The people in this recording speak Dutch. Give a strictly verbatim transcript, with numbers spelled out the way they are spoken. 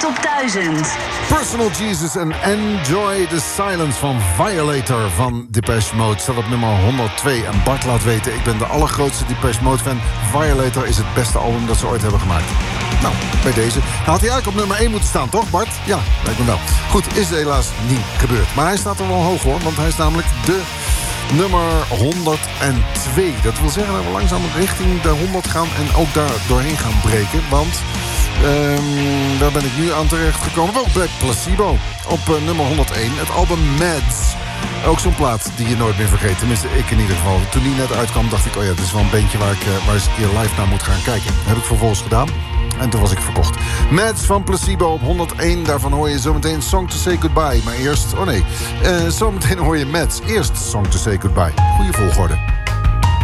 Top duizend. Personal Jesus en Enjoy the Silence van Violator van Depeche Mode staat op nummer honderdtwee. En Bart laat weten, ik ben de allergrootste Depeche Mode fan. Violator is het beste album dat ze ooit hebben gemaakt. Nou, bij deze. Dan had hij eigenlijk op nummer één moeten staan, toch Bart? Ja, lijkt me wel. Goed, is helaas niet gebeurd. Maar hij staat er wel hoog hoor, want hij is namelijk de nummer honderdtwee. Dat wil zeggen dat we langzaam richting de honderd gaan en ook daar doorheen gaan breken. Want Um, daar ben ik nu aan terecht gekomen. Wel Black Placebo op uh, nummer honderdéén. Het album Mads. Ook zo'n plaat die je nooit meer vergeet. Tenminste, ik in ieder geval. Toen die net uitkwam, dacht ik, oh ja, dit is wel een bandje waar ik uh, waar eens een keer live naar moet gaan kijken. Dat heb ik vervolgens gedaan. En toen was ik verkocht. Mads van Placebo op honderdéén. Daarvan hoor je zometeen Song to Say Goodbye. Maar eerst, oh nee, uh, zometeen hoor je Mads. Eerst Song to Say Goodbye. Goeie volgorde.